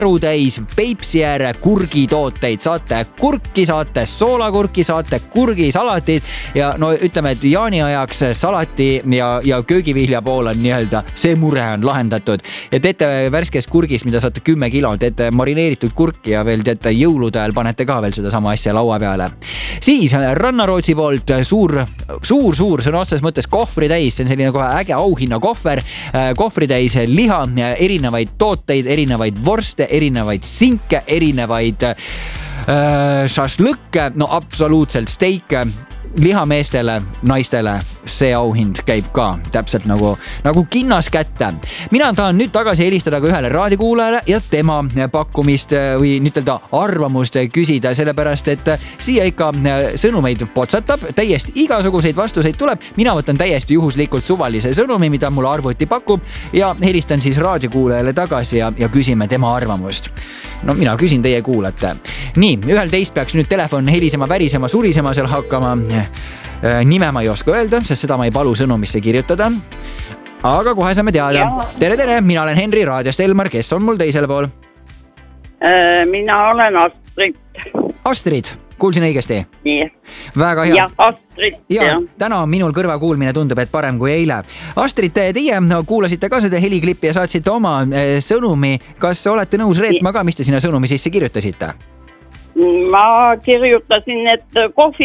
täis Peipsiääre kurgitooteid. Saate kurki, saate soolakurki, saate kurgisalatit ja no ütleme, et jaaniajaks salati ja köögivilja pool on nii-öelda see mure on lahendatud. Ja teete värskest kurgist, mida saate 10 kilo, teete marineeritud kurki ja veel teete jõulude ajal panete ka veel seda sama asja laua peale. Siis Rannarootsi poolt suur sõna otseses mõttes kohvritäis, see on selline kohe äge auhinna kohvritäis liha, erinevaid tooteid, erinevaid vorste, erinevaid sinke, erinevaid šašlõkke, no absoluutselt steike, lihameestele, naistele, see auhind käib ka täpselt nagu kinnas kätte. Mina tahan nüüd tagasi helistada ka ühele raadikuulajale ja tema pakkumist või nüütelda arvamust küsida, sellepärast et siia ikka sõnumeid potsatab, täiesti igasuguseid vastuseid tuleb. Mina võtan täiesti juhuslikult suvalise sõnumi, mida mulle arvuti pakub ja helistan siis raadikuulajale tagasi ja küsime tema arvamust. No mina küsin, teie kuulate. Nii, ühel teist peaks nüüd telefon helisema, värisema, surisema seal hakkama. Nime ma ei oska öelda, sest seda ma ei palu sõnumisse kirjutada. Aga kohe saame teada. Tere, mina olen Henri raadiost Elmar, kes on mul teisel pool? Mina olen Astrid. Astrid, kuulsin õigesti? Nii. Väga hea. Ja, Astrid. Ja, täna minul kõrvakuulmine tundub, et parem kui eile. Astrid, teie kuulasite ka seda heliklippi ja saatsite oma sõnumi. Kas olete nõus reetma ka, mis te sinna sõnumi sisse kirjutasite? Ma kirjutasin, et kohvi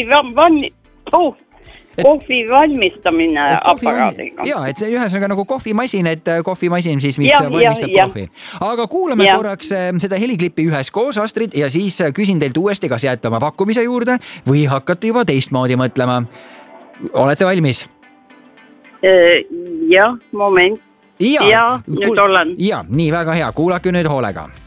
valmistamine aparaadiga. Jaa, et see ühesõnaga nagu kohvimasin, et kohvimasin siis, mis valmistab kohvi. Aga kuulame korraks seda heliklippi üheskoos, Astrid, ja siis küsin teilt uuesti, kas jääte oma pakkumise juurde või hakkate juba teistmoodi mõtlema. Olete valmis? Jah, moment. Ja, nüüd olen. Ja, nii väga hea. Kuulake nüüd hoolega.